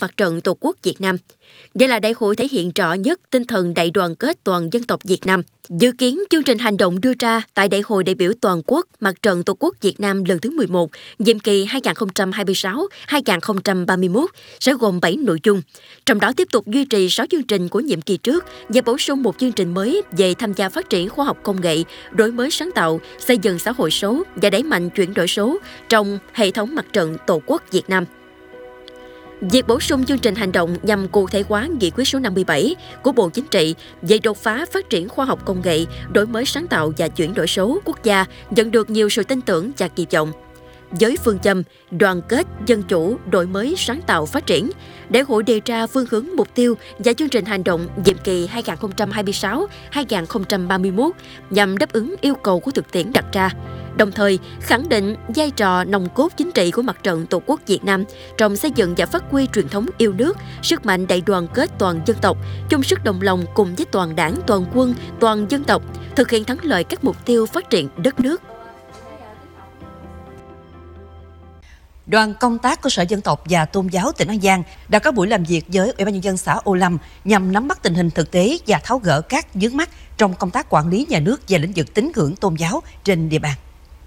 Mặt trận Tổ quốc Việt Nam. Đây là đại hội thể hiện rõ nhất tinh thần đại đoàn kết toàn dân tộc Việt Nam. Dự kiến chương trình hành động đưa ra tại Đại hội đại biểu toàn quốc Mặt trận Tổ quốc Việt Nam lần thứ 11, nhiệm kỳ 2026-2031 sẽ gồm 7 nội dung. Trong đó tiếp tục duy trì 6 chương trình của nhiệm kỳ trước và bổ sung một chương trình mới về tham gia phát triển khoa học công nghệ, đổi mới sáng tạo, xây dựng xã hội số và đẩy mạnh chuyển đổi số trong hệ thống Mặt trận Tổ quốc Việt Nam. Việc bổ sung chương trình hành động nhằm cụ thể hóa nghị quyết số 57 của Bộ Chính trị về đột phá phát triển khoa học công nghệ, đổi mới sáng tạo và chuyển đổi số quốc gia nhận được nhiều sự tin tưởng và kỳ vọng. Với phương châm đoàn kết, dân chủ, đổi mới, sáng tạo, phát triển, đại hội đề ra phương hướng mục tiêu và chương trình hành động nhiệm kỳ 2026-2031 nhằm đáp ứng yêu cầu của thực tiễn đặt ra. Đồng thời, khẳng định vai trò nòng cốt chính trị của Mặt trận Tổ quốc Việt Nam trong xây dựng và phát huy truyền thống yêu nước, sức mạnh đại đoàn kết toàn dân tộc, chung sức đồng lòng cùng với toàn đảng, toàn quân, toàn dân tộc, thực hiện thắng lợi các mục tiêu phát triển đất nước. Đoàn công tác của Sở Dân tộc và Tôn giáo tỉnh An Giang đã có buổi làm việc với Ủy ban nhân dân xã Ô Lâm nhằm nắm bắt tình hình thực tế và tháo gỡ các vướng mắc trong công tác quản lý nhà nước về lĩnh vực tín ngưỡng tôn giáo trên địa bàn.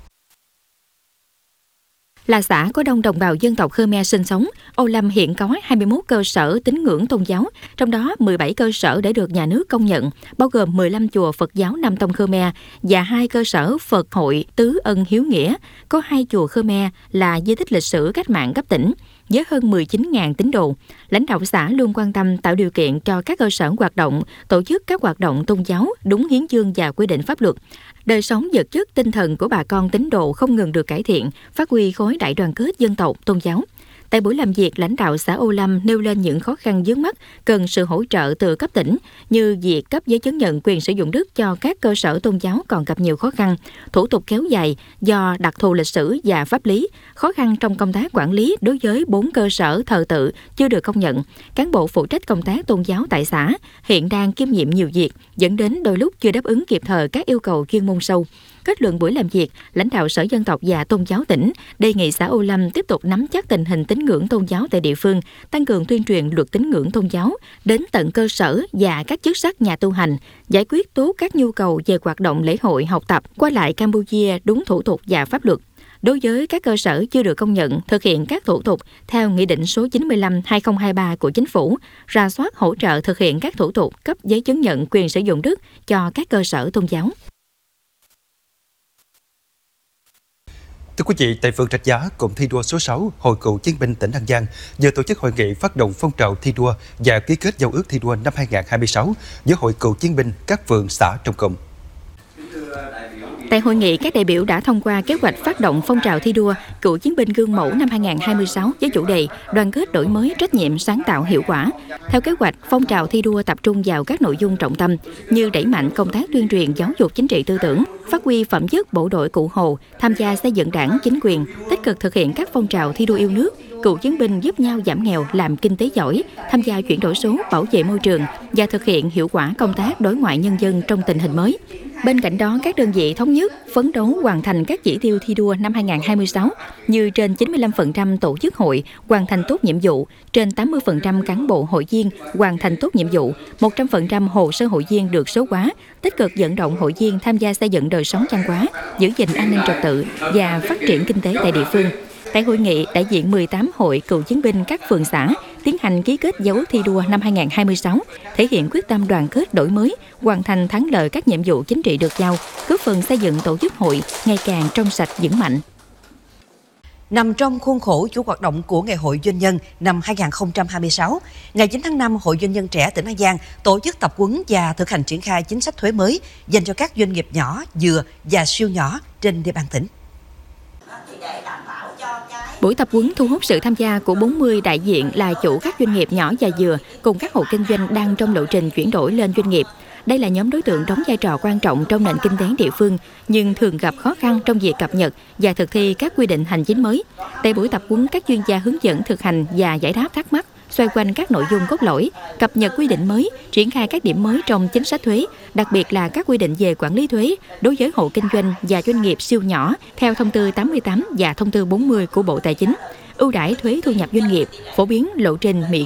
Là xã có đông đồng bào dân tộc Khmer sinh sống, Ô Lâm hiện có 21 cơ sở tín ngưỡng tôn giáo, trong đó 17 cơ sở đã được nhà nước công nhận, bao gồm 15 chùa Phật giáo Nam Tông Khmer và 2 cơ sở Phật hội Tứ Ân Hiếu Nghĩa, có 2 chùa Khmer là di tích lịch sử cách mạng cấp tỉnh, với hơn 19.000 tín đồ. Lãnh đạo xã luôn quan tâm tạo điều kiện cho các cơ sở hoạt động, tổ chức các hoạt động tôn giáo đúng hiến chương và quy định pháp luật. Đời sống vật chất tinh thần của bà con tín đồ không ngừng được cải thiện, phát huy khối đại đoàn kết dân tộc, tôn giáo. Tại buổi làm việc, lãnh đạo xã Ô Lâm nêu lên những khó khăn vướng mắc cần sự hỗ trợ từ cấp tỉnh, như việc cấp giấy chứng nhận quyền sử dụng đất cho các cơ sở tôn giáo còn gặp nhiều khó khăn, thủ tục kéo dài do đặc thù lịch sử và pháp lý, khó khăn trong công tác quản lý đối với 4 cơ sở thờ tự chưa được công nhận. Cán bộ phụ trách công tác tôn giáo tại xã hiện đang kiêm nhiệm nhiều việc, dẫn đến đôi lúc chưa đáp ứng kịp thời các yêu cầu chuyên môn sâu. Kết luận buổi làm việc, lãnh đạo Sở Dân tộc và Tôn giáo tỉnh đề nghị xã Ô Lâm tiếp tục nắm chắc tình hình tín ngưỡng tôn giáo tại địa phương, tăng cường tuyên truyền luật tín ngưỡng tôn giáo đến tận cơ sở và các chức sắc nhà tu hành, giải quyết tốt các nhu cầu về hoạt động lễ hội, học tập, qua lại Campuchia đúng thủ tục và pháp luật. Đối với các cơ sở chưa được công nhận, thực hiện các thủ tục theo Nghị định số 95/2023 của Chính phủ, rà soát hỗ trợ thực hiện các thủ tục cấp giấy chứng nhận quyền sử dụng đất cho các cơ sở tôn giáo. Thưa quý vị, tại phường Rạch Giá, cụm thi đua số 6, Hội Cựu Chiến binh tỉnh An Giang vừa tổ chức hội nghị phát động phong trào thi đua và ký kết giao ước thi đua năm 2026 giữa Hội Cựu Chiến binh các phường xã trong cụm. Tại hội nghị, các đại biểu đã thông qua kế hoạch phát động phong trào thi đua Cựu Chiến binh gương mẫu năm 2026 với chủ đề đoàn kết, đổi mới, trách nhiệm, sáng tạo, hiệu quả. Theo kế hoạch, phong trào thi đua tập trung vào các nội dung trọng tâm như đẩy mạnh công tác tuyên truyền giáo dục chính trị tư tưởng, phát huy phẩm chất bộ đội Cụ Hồ, tham gia xây dựng đảng, chính quyền, tích cực thực hiện các phong trào thi đua yêu nước, cựu chiến binh giúp nhau giảm nghèo, làm kinh tế giỏi, tham gia chuyển đổi số, bảo vệ môi trường và thực hiện hiệu quả công tác đối ngoại nhân dân trong tình hình mới. Bên cạnh đó, các đơn vị thống nhất phấn đấu hoàn thành các chỉ tiêu thi đua năm 2026 như trên 95% tổ chức hội hoàn thành tốt nhiệm vụ, trên 80% cán bộ hội viên hoàn thành tốt nhiệm vụ, 100% hồ sơ hội viên được số hóa, tích cực vận động hội viên tham gia xây dựng đời sống văn hóa, giữ gìn an ninh trật tự và phát triển kinh tế tại địa phương. Tại hội nghị, đại diện 18 hội cựu chiến binh các phường xã tiến hành ký kết giao ước thi đua năm 2026, thể hiện quyết tâm đoàn kết đổi mới, hoàn thành thắng lợi các nhiệm vụ chính trị được giao, góp phần xây dựng tổ chức hội ngày càng trong sạch vững mạnh. Nằm trong khuôn khổ chuỗi hoạt động của Ngày hội Doanh nhân năm 2026, ngày 9 tháng 5, Hội Doanh nhân trẻ tỉnh An Giang tổ chức tập huấn và thực hành triển khai chính sách thuế mới dành cho các doanh nghiệp nhỏ, vừa và siêu nhỏ trên địa bàn tỉnh. Buổi tập huấn thu hút sự tham gia của 40 đại diện là chủ các doanh nghiệp nhỏ và vừa cùng các hộ kinh doanh đang trong lộ trình chuyển đổi lên doanh nghiệp. Đây là nhóm đối tượng đóng vai trò quan trọng trong nền kinh tế địa phương, nhưng thường gặp khó khăn trong việc cập nhật và thực thi các quy định hành chính mới. Tại buổi tập huấn, các chuyên gia hướng dẫn thực hành và giải đáp thắc mắc xoay quanh các nội dung cốt lõi, cập nhật quy định mới, triển khai các điểm mới trong chính sách thuế, đặc biệt là các quy định về quản lý thuế đối với hộ kinh doanh và doanh nghiệp siêu nhỏ theo thông tư 88 và thông tư 40 của Bộ Tài chính, ưu đãi thuế thu nhập doanh nghiệp, phổ biến lộ trình miễn